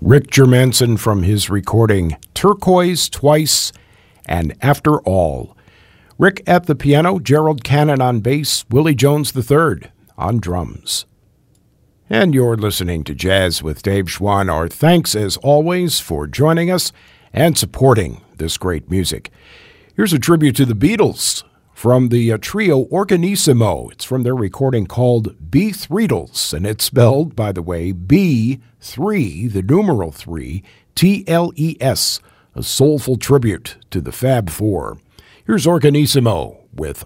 Rick Germanson from his recording Turquoise Twice and After All. Rick at the piano, Gerald Cannon on bass, Willie Jones III on drums. And you're listening to Jazz with Dave Schwann. Our thanks, as always, for joining us and supporting this great music. Here's a tribute to the Beatles from the trio Organissimo. It's from their recording called B-Threedles, and it's spelled, by the way, B3, the numeral 3, T-L-E-S, a soulful tribute to the Fab Four. Here's Organissimo with